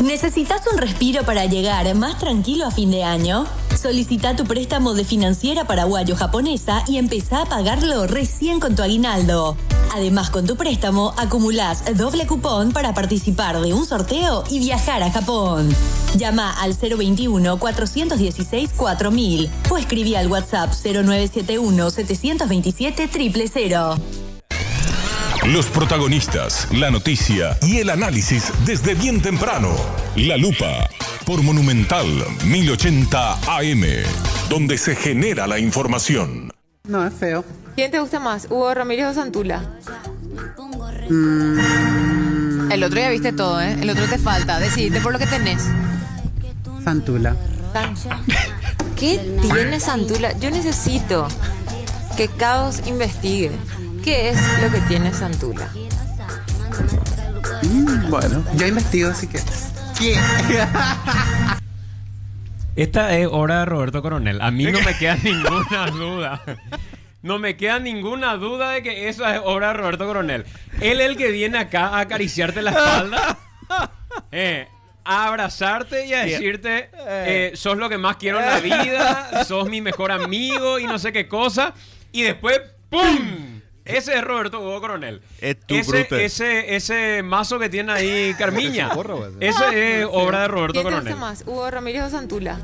¿Necesitas un respiro para llegar más tranquilo a fin de año? Solicita tu préstamo de Financiera Paraguayo-Japonesa y empezá a pagarlo recién con tu aguinaldo. Además, con tu préstamo acumulás doble cupón para participar de un sorteo y viajar a Japón. Llama al 021-416-4000 o escribí al WhatsApp 0971-727-000. Los protagonistas, la noticia y el análisis desde bien temprano. La Lupa, por Monumental 1080 AM, donde se genera la información. No, es feo. ¿Quién te gusta más, Hugo Ramírez o Santula? El otro ya viste todo, ¿eh? El otro te falta. Decidite por lo que tenés. Santula. ¿Qué tiene Santula? Yo necesito que Caos investigue. ¿Qué es lo que tiene Santula? Bueno, yo investigo así que... ¿Qué? Esta es obra de Roberto Coronel. A mí no me queda ninguna duda. No me queda ninguna duda de que eso es obra de Roberto Coronel. Él es el que viene acá a acariciarte la espalda, a abrazarte y a decirte sos lo que más quiero en la vida, sos mi mejor amigo y no sé qué cosa. Y después, ¡pum! Ese es Roberto Hugo Coronel. Ese mazo que tiene ahí Carmiña. Ese es obra de Roberto Coronel. ¿Quién te gusta más, Hugo Ramírez o Santula?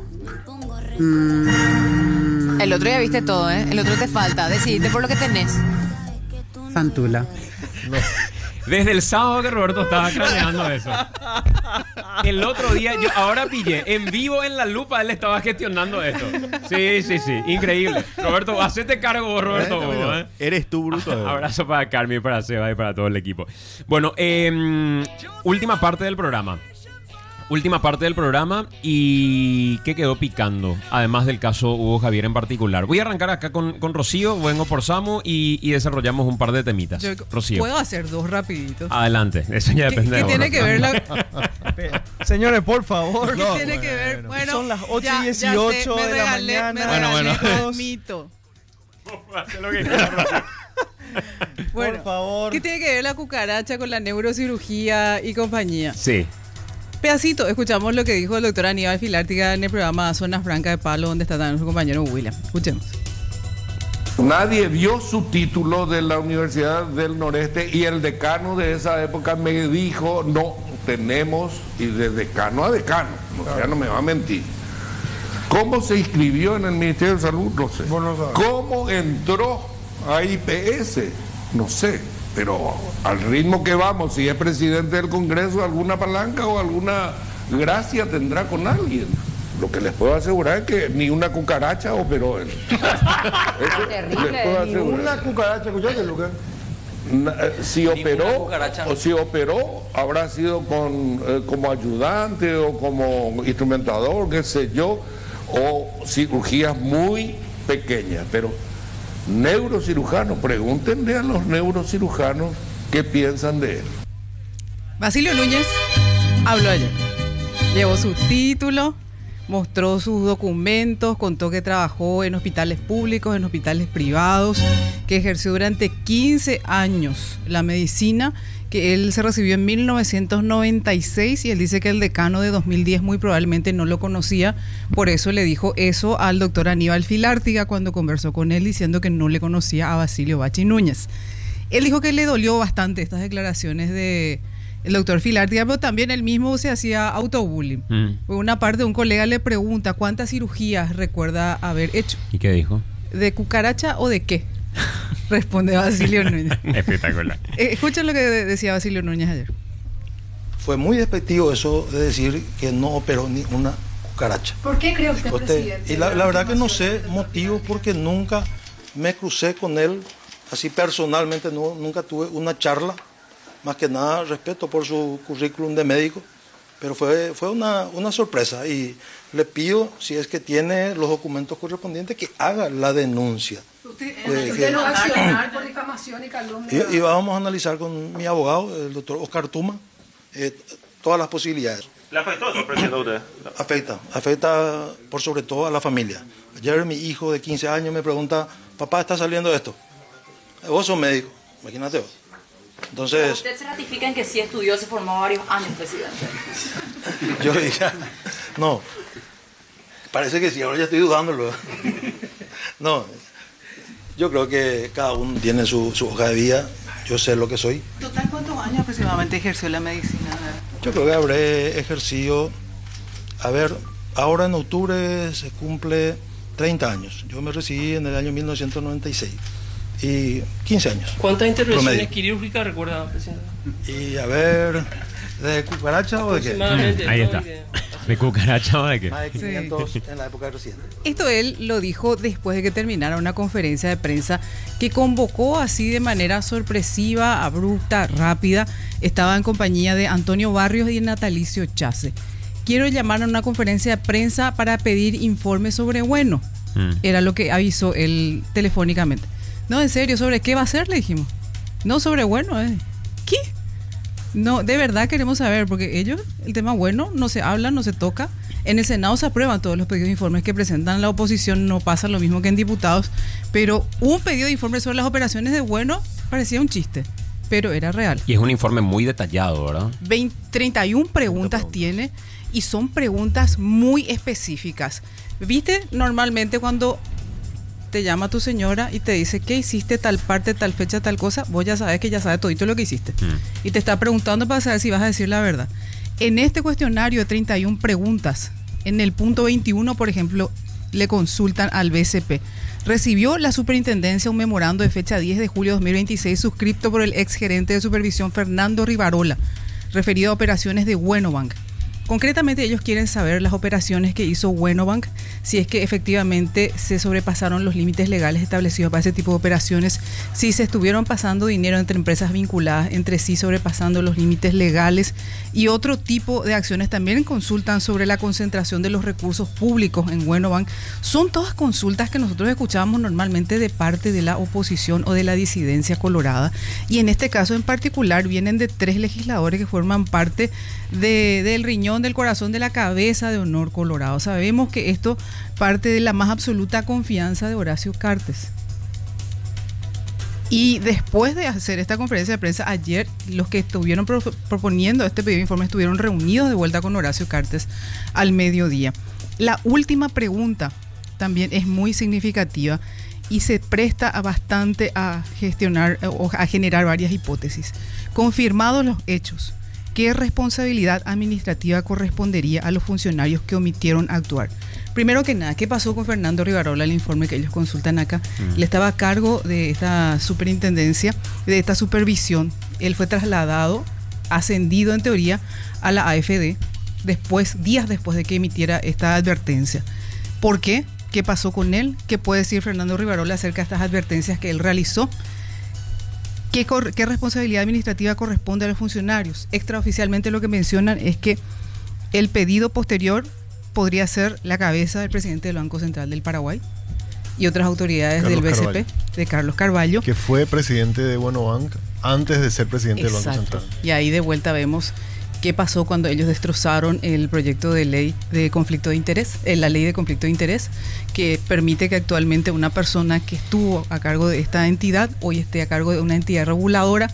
El otro ya viste todo, ¿eh? El otro te falta. Decidite por lo que tenés. Santula. No. Desde el sábado que Roberto estaba craneando eso. El otro día, yo ahora pillé, en vivo en La Lupa, él estaba gestionando esto. Sí, increíble. Roberto, hacete cargo vos, Roberto. Eres tú, bruto. Abrazo para Carmen, para Seba y para todo el equipo. Bueno, última parte del programa. Y ¿qué quedó picando? Además del caso Hugo Javier en particular. Voy a arrancar acá con Rocío, vengo por Samu y desarrollamos un par de temitas. Rocío. Puedo hacer dos rapiditos. Adelante, eso ya depende de vos. ¿Qué tiene que ver la... Señores, por favor. ¿Qué tiene que ver? Bueno, son las 8:18 de la mañana. Bueno. Mito. Hace lo que quieras. Bueno, por favor. ¿Qué tiene que ver la cucaracha con la neurocirugía y compañía? Sí. Pedacito, escuchamos lo que dijo el doctor Aníbal Filártiga en el programa Zona Franca de Palo, donde está también nuestro compañero William. Escuchemos. Nadie vio su título de la Universidad del Noreste y el decano de esa época me dijo, no, tenemos, y de decano a decano, ya no me va a mentir. ¿Cómo se inscribió en el Ministerio de Salud? No sé. ¿Cómo entró a IPS? No sé. Pero al ritmo que vamos, si es presidente del Congreso, alguna palanca o alguna gracia tendrá con alguien. Lo que les puedo asegurar es que ni una cucaracha operó él. Ni una cucaracha, ¿escuchaste, Lucas? Si operó, o si operó, habrá sido como ayudante o como instrumentador, qué sé yo, o cirugías muy pequeñas, pero neurocirujano, pregúntenle a los neurocirujanos qué piensan de él. Basilio Núñez habló ayer, llevó su título, mostró sus documentos, contó que trabajó en hospitales públicos, en hospitales privados, que ejerció durante 15 años la medicina, que él se recibió en 1996 y él dice que el decano de 2010 muy probablemente no lo conocía, por eso le dijo eso al doctor Aníbal Filártiga cuando conversó con él diciendo que no le conocía a Basilio Bachi Núñez. Él dijo que le dolió bastante estas declaraciones de el doctor Filártiga, pero también él mismo se hacía autobullying. Por una parte, un colega le pregunta cuántas cirugías recuerda haber hecho. ¿Y qué dijo? ¿De cucaracha o de qué? Responde Basilio Núñez. Espectacular. Escuchen lo que decía Basilio Núñez ayer. Fue muy despectivo eso de decir que no operó ni una cucaracha. ¿Por qué cree usted, presidente? Y la verdad que no sé motivos porque nunca me crucé con él, así personalmente nunca tuve una charla, más que nada respeto por su currículum de médico, pero fue una sorpresa y le pido, si es que tiene los documentos correspondientes, que haga la denuncia. ¿Usted no va a accionar por difamación y calumnia? Y vamos a analizar con mi abogado, el doctor Oscar Tuma, todas las posibilidades. ¿Le afectó eso, presidente, a usted? Afecta por sobre todo a la familia. Ayer mi hijo de 15 años me pregunta, papá, ¿está saliendo esto? Vos sos médico, imagínate vos. Entonces, Usted se ratifica en que sí estudió, se formó varios años, presidente. yo le dije, no, parece que sí, ahora ya estoy dudándolo. No, yo creo que cada uno tiene su hoja de vida, yo sé lo que soy. ¿Total cuántos años aproximadamente ejerció la medicina? Yo creo que habré ejercido, a ver, ahora en octubre se cumple 30 años. Yo me recibí en el año 1996 y 15 años. ¿Cuántas intervenciones promedio. quirúrgicas recuerda, presidente? Y a ver, ¿de cucaracha o de qué? Ahí está. ¿De cucaracha o de qué? Más de 500 en la época reciente. Esto él lo dijo después de que terminara una conferencia de prensa que convocó así de manera sorpresiva, abrupta, rápida. Estaba en compañía de Antonio Barrios y Natalicio Chase. Quiero llamar a una conferencia de prensa para pedir informes sobre Bueno. Era lo que avisó él telefónicamente. No, en serio, ¿sobre qué va a ser? Le dijimos. No, sobre Bueno. ¿Qué? No, de verdad queremos saber, porque ellos, el tema Bueno, no se habla, no se toca. En el Senado se aprueban todos los pedidos de informes que presentan la oposición, no pasa lo mismo que en diputados, pero un pedido de informe sobre las operaciones de Bueno parecía un chiste, pero era real. Y es un informe muy detallado, ¿verdad? 31 preguntas tiene y son preguntas muy específicas. ¿Viste? Normalmente cuando te llama tu señora y te dice ¿qué hiciste tal parte, tal fecha, tal cosa? Vos ya sabes que ya sabe todito lo que hiciste. Y te está preguntando para saber si vas a decir la verdad. En este cuestionario de 31 preguntas, en el punto 21, por ejemplo, le consultan al BCP. Recibió la superintendencia un memorando de fecha 10 de julio de 2026 suscrito por el exgerente de supervisión Fernando Rivarola, referido a operaciones de Buenobank. Concretamente ellos quieren saber las operaciones que hizo Buenobank, si es que efectivamente se sobrepasaron los límites legales establecidos para ese tipo de operaciones, si se estuvieron pasando dinero entre empresas vinculadas entre sí, sobrepasando los límites legales, y otro tipo de acciones. También consultan sobre la concentración de los recursos públicos en Buenobank. Son todas consultas que nosotros escuchábamos normalmente de parte de la oposición o de la disidencia colorada, y en este caso en particular vienen de 3 legisladores que forman parte del riñón, del corazón, de la cabeza de Honor Colorado. Sabemos que esto parte de la más absoluta confianza de Horacio Cartes. Y después de hacer esta conferencia de prensa ayer, los que estuvieron proponiendo este pedido de informe estuvieron reunidos de vuelta con Horacio Cartes al mediodía. La última pregunta también es muy significativa y se presta bastante a gestionar o a generar varias hipótesis. Confirmados los hechos, ¿qué responsabilidad administrativa correspondería a los funcionarios que omitieron actuar? Primero que nada, ¿qué pasó con Fernando Rivarola? El informe que ellos consultan acá. Él estaba a cargo de esta superintendencia, de esta supervisión. Él fue trasladado, ascendido en teoría, a la AFD, días después de que emitiera esta advertencia. ¿Por qué? ¿Qué pasó con él? ¿Qué puede decir Fernando Rivarola acerca de estas advertencias que él realizó? ¿Qué responsabilidad administrativa corresponde a los funcionarios? Extraoficialmente lo que mencionan es que el pedido posterior podría ser la cabeza del presidente del Banco Central del Paraguay y otras autoridades del BCP, de Carlos Carvalho. Que fue presidente de Buenobank antes de ser presidente del Banco Central. Y ahí de vuelta vemos qué pasó cuando ellos destrozaron el proyecto de ley de conflicto de interés, la ley de conflicto de interés, que permite que actualmente una persona que estuvo a cargo de esta entidad hoy esté a cargo de una entidad reguladora,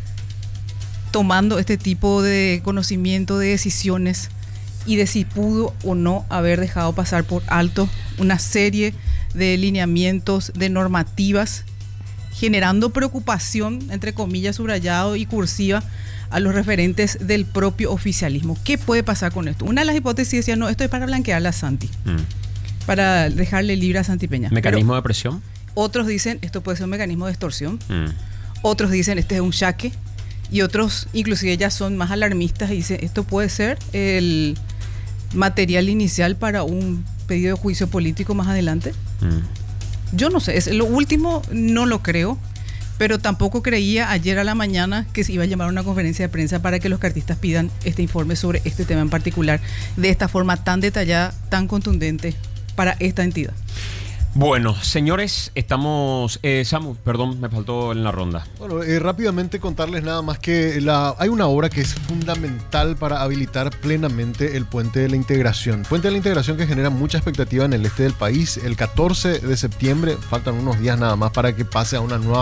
tomando este tipo de conocimiento de decisiones y de si pudo o no haber dejado pasar por alto una serie de lineamientos, de normativas, generando preocupación, entre comillas, subrayado y cursiva, a los referentes del propio oficialismo. ¿Qué puede pasar con esto? Una de las hipótesis decía, no, esto es para blanquear a Santi, para dejarle libre a Santi Peña. ¿Mecanismo de presión? Otros dicen, esto puede ser un mecanismo de extorsión. Otros dicen, este es un jaque. Y otros, inclusive ya son más alarmistas y dicen, esto puede ser el material inicial para un pedido de juicio político más adelante. Yo no sé, lo último no lo creo, pero tampoco creía ayer a la mañana que se iba a llamar a una conferencia de prensa para que los cartistas pidan este informe sobre este tema en particular, de esta forma tan detallada, tan contundente para esta entidad. Bueno, señores, estamos... Samu, perdón, me faltó en la ronda. Bueno, rápidamente contarles nada más que hay una obra que es fundamental para habilitar plenamente el Puente de la Integración. Puente de la Integración que genera mucha expectativa en el este del país. El 14 de septiembre, faltan unos días nada más para que pase a una nueva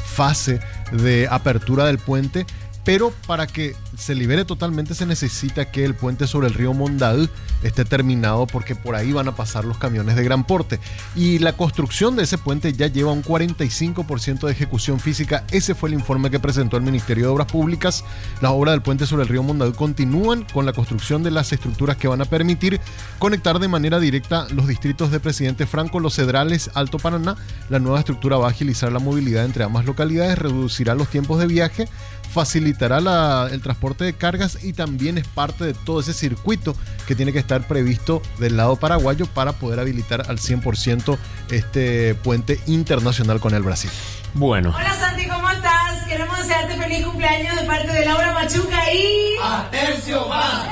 fase de apertura del puente, pero para que se libere totalmente se necesita que el puente sobre el río Mondaú esté terminado, porque por ahí van a pasar los camiones de gran porte. Y la construcción de ese puente ya lleva un 45% de ejecución física. Ese fue el informe que presentó el Ministerio de Obras Públicas. Las obras del puente sobre el río Mondaú continúan con la construcción de las estructuras que van a permitir conectar de manera directa los distritos de Presidente Franco, Los Cedrales, Alto Paraná. La nueva estructura va a agilizar la movilidad entre ambas localidades, reducirá los tiempos de viaje, facilitará el transporte de cargas y también es parte de todo ese circuito que tiene que estar previsto del lado paraguayo para poder habilitar al 100% este puente internacional con el Brasil. Bueno. Hola Santi, ¿cómo estás? Queremos desearte feliz cumpleaños de parte de Laura Machuca y... Atercio va.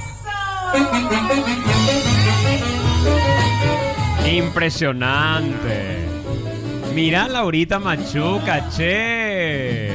Impresionante. Mirá Laurita Machuca, che.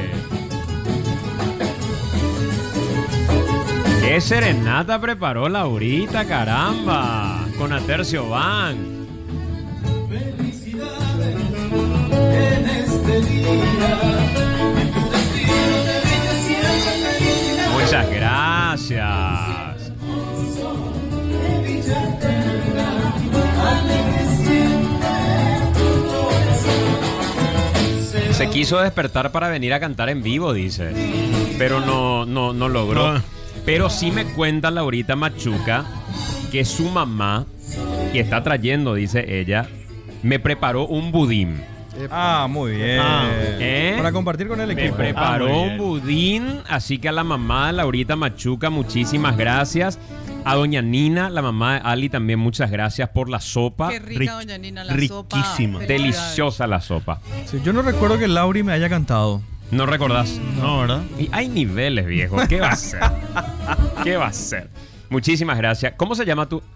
¡Qué serenata preparó Laurita, caramba! Con Atercio Van. Felicidades en este día. En tu destino de brilla siempre felicidad. Muchas gracias. De dicha eterna, alegre siempre tu corazón. Se quiso despertar para venir a cantar en vivo, dice. Pero no logró. Pero sí me cuenta Laurita Machuca que su mamá, que está trayendo, dice ella, me preparó un budín. Ah, muy bien. Para compartir con el equipo. Me preparó un budín, así que a la mamá de Laurita Machuca, muchísimas gracias. A doña Nina, la mamá de Ali, también muchas gracias por la sopa. Qué rica, doña Nina, la sopa. Riquísima. Deliciosa la sopa. Sí, yo no recuerdo que Lauri me haya cantado. ¿No recordás? No, ¿verdad? Y hay niveles, viejo. ¿Qué va a ser? ¿Qué va a ser? Muchísimas gracias. ¿Cómo se llama tú?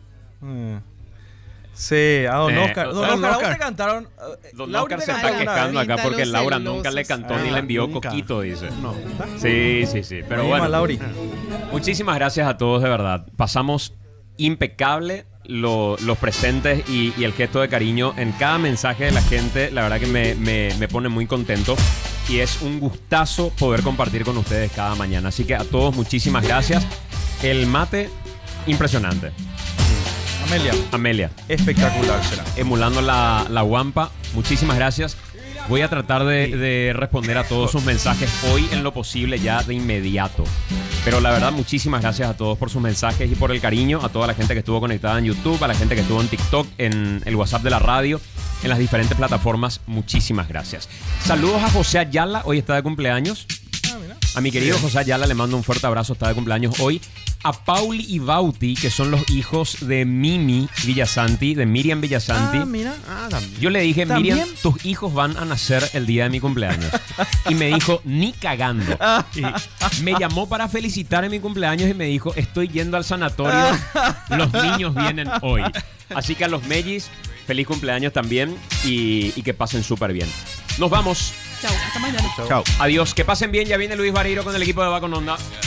Sí, a Don Oscar. Don Oscar, ¿a vos Oscar. te cantaron? Don Oscar se está quejando acá porque Laura nunca le cantó ni le envió coquito, dice. No. Sí. Pero Muy bueno. mal, Lauri. Muchísimas gracias a todos, de verdad. Pasamos impecable los presentes y el gesto de cariño en cada mensaje de la gente. La verdad que me pone muy contento. Y es un gustazo poder compartir con ustedes cada mañana. Así que a todos muchísimas gracias. El mate, impresionante. Amelia. Espectacular será. Emulando la guampa. Muchísimas gracias. Voy a tratar de responder a todos sus mensajes hoy en lo posible, ya de inmediato. Pero la verdad, muchísimas gracias a todos por sus mensajes y por el cariño. A toda la gente que estuvo conectada en YouTube, a la gente que estuvo en TikTok, en el WhatsApp de la radio, en las diferentes plataformas. Muchísimas gracias. Saludos a José Ayala, hoy está de cumpleaños. A mi querido José Ayala le mando un fuerte abrazo, está de cumpleaños hoy. A Pauli y Bauti, que son los hijos de Mimi Villasanti, de Miriam Villasanti. Yo le dije, ¿también? Miriam, tus hijos van a nacer el día de mi cumpleaños. Y me dijo, ni cagando. Y me llamó para felicitar en mi cumpleaños y me dijo, estoy yendo al sanatorio, los niños vienen hoy. Así que a los Mellis, feliz cumpleaños también y que pasen súper bien. Nos vamos. Chao, hasta mañana. Chao. Adiós, que pasen bien. Ya viene Luis Vareiro con el equipo de Va con Onda.